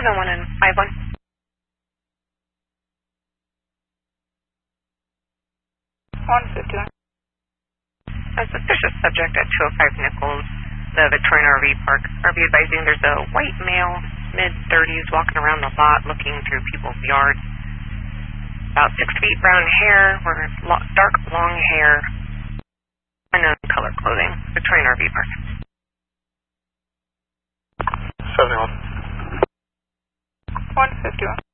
7-1 and 5-1. A suspicious subject at 205 Nichols, the Victorian RV Park. RV advising there's a white male, mid-30s, walking around the lot looking through people's yards. About 6 feet, brown hair, wearing dark, long hair, unknown color clothing. Victorian RV Park. 71. 151.